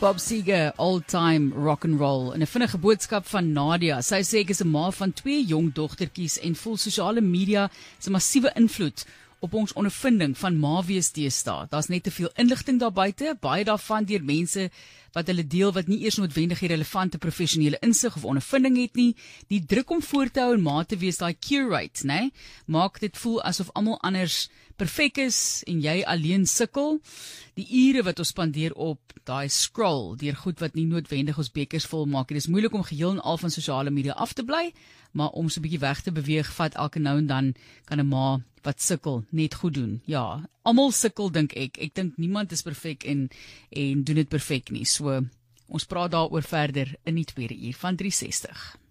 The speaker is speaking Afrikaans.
Bob Seger, Old Time Rock and Roll. En 'n vinnige boodskap van Nadia. Sy sê ek is 'n ma van 2 jong dogtertjies en voel sosiale media se massiewe invloed op ons ondervinding van ma wees deesdae. Daar's net te veel inligting daar buite, baie daarvan deur mense wat hulle deel wat nie eers noodwendig die relevante professionele insig of ondervinding het nie. Die druk om voor te hou en ma te wees, daai curate, né? Maak dit voel asof almal anders perfek is en jy alleen sukkel. Die ure wat ons spandeer op daai scroll, deur goed wat nie noodwendig ons bekers vol maak. Dit is moeilik om geheel en al van sosiale media af te bly, maar om so 'n bietjie weg te beweeg, vat elke nou en dan kan 'n ma wat sukkel net goed doen. Ja, almal sukkel dink ek. Ek dink niemand is perfek en doen dit perfek nie. So ons praat daaroor verder in die tweede uur van 360.